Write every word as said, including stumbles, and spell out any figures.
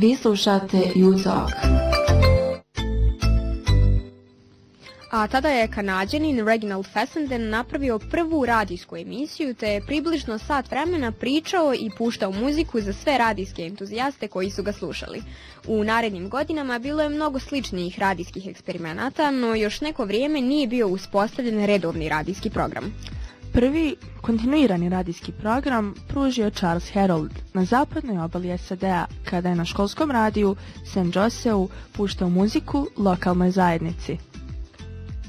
Vi slušate U Talk. A tada je Kanađanin Reginald Fessenden napravio prvu radijsku emisiju te je približno sat vremena pričao i puštao muziku za sve radijske entuzijaste koji su ga slušali. U narednim godinama bilo je mnogo sličnijih radijskih eksperimenata, no još neko vrijeme nije bio uspostavljen redovni radijski program. Prvi kontinuirani radijski program pružio Charles Herold na zapadnoj obali S A D-a kada je na školskom radiju Saint Joseph'u puštao muziku lokalnoj zajednici.